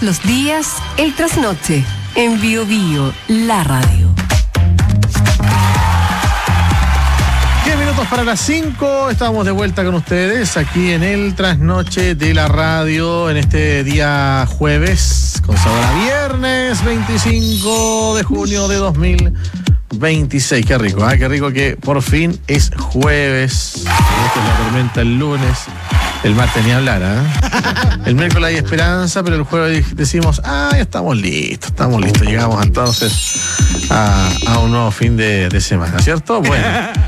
los días, el trasnoche, en Bio Bio, la radio. 10 minutos para las 5, estamos de vuelta con ustedes aquí en el trasnoche de la radio en este día jueves, con sabor a viernes 25 de junio de 2026. Qué rico, qué rico que por fin es jueves. Esta es la tormenta el lunes. El martes ni hablar, El miércoles hay esperanza, pero el jueves decimos, ya estamos listos. Llegamos entonces a un nuevo fin de semana, ¿cierto? Bueno,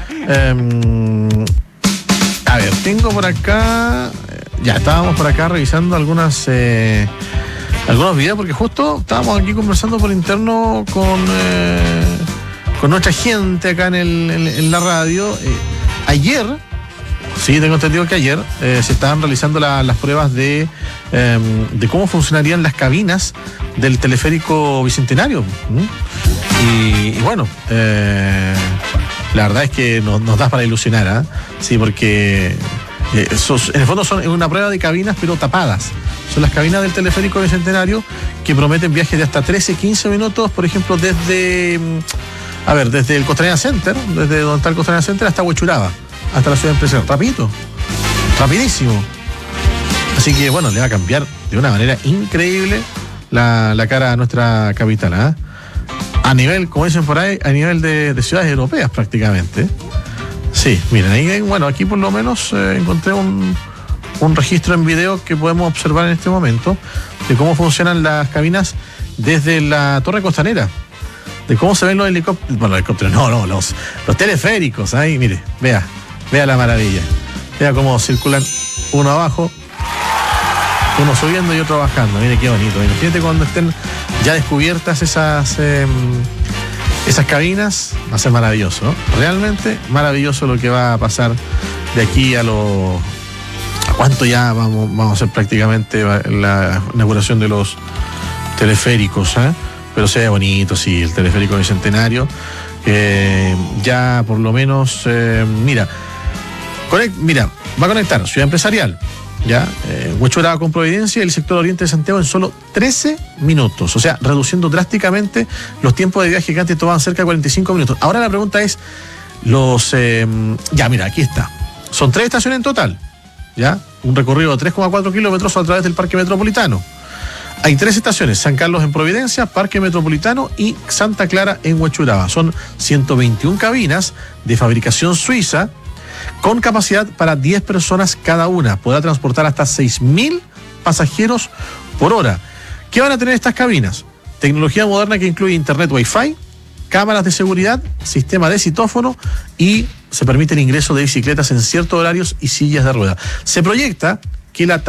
a ver, tengo por acá, ya estábamos por acá revisando algunos videos, porque justo estábamos aquí conversando por interno con nuestra gente acá en la radio. Ayer, sí, tengo entendido que ayer se estaban realizando las pruebas de cómo funcionarían las cabinas del teleférico Bicentenario. Y bueno, la verdad es que nos da para ilusionar, sí, porque en el fondo son una prueba de cabinas, pero tapadas. Son las cabinas del teleférico Bicentenario que prometen viajes de hasta 13-15 minutos, por ejemplo, desde el Costanera Center, desde donde está el Costanera Center hasta Huechuraba, hasta la ciudad de Empresarial. Rapidísimo. Así que bueno, le va a cambiar de una manera increíble la cara a nuestra capital, a nivel, como dicen por ahí, a nivel de ciudades europeas prácticamente. Sí, miren, ahí, bueno, aquí por lo menos encontré un registro en video que podemos observar en este momento de cómo funcionan las cabinas desde la Torre Costanera, de cómo se ven los helicópteros, bueno, los helicópteros, no, los teleféricos, ahí, mire, vea la maravilla, vea cómo circulan uno abajo, uno subiendo y otro bajando. Mire qué bonito. Imagínate cuando estén ya descubiertas esas cabinas, va a ser maravilloso, ¿no? Realmente maravilloso lo que va a pasar de aquí a cuánto ya vamos a hacer prácticamente la inauguración de los teleféricos, pero se ve bonito, sí, el teleférico Bicentenario, ya por lo menos, mira, va a conectar Ciudad Empresarial, Huechuraba con Providencia y el sector oriente de Santiago en solo 13 minutos, o sea, reduciendo drásticamente los tiempos de viaje que antes tomaban cerca de 45 minutos. Ahora la pregunta es, aquí está, son 3 estaciones en total, un recorrido de 3,4 kilómetros a través del Parque Metropolitano. Hay 3 estaciones: San Carlos en Providencia, Parque Metropolitano y Santa Clara en Huechuraba. Son 121 cabinas de fabricación suiza con capacidad para 10 personas cada una. Podrá transportar hasta 6.000 pasajeros por hora. ¿Qué van a tener estas cabinas? Tecnología moderna que incluye internet Wi-Fi, cámaras de seguridad, sistema de citófono y se permite el ingreso de bicicletas en ciertos horarios y sillas de rueda. Se proyecta que la